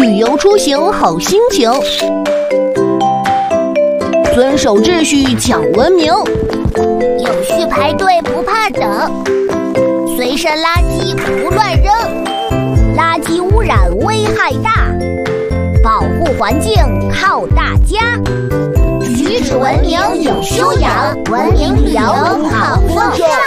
旅游出行好心情。遵守秩序讲文明， 有序排队不怕等，随身垃圾不乱扔，垃圾污染危害大，保护环境靠大家。举止文明有修养，文明旅游好风尚。